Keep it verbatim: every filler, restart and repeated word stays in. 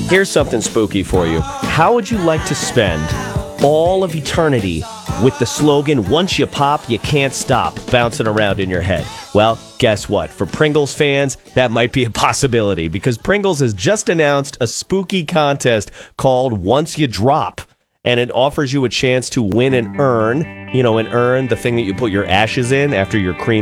Here's something spooky for you. How would you like to spend all of eternity with the slogan, once you pop, you can't stop, bouncing around in your head? Well, guess what? For Pringles fans, that might be a possibility because Pringles has just announced a spooky contest called Once You Drop. And it offers you a chance to win an urn, you know, an urn, the thing that you put your ashes in after your cream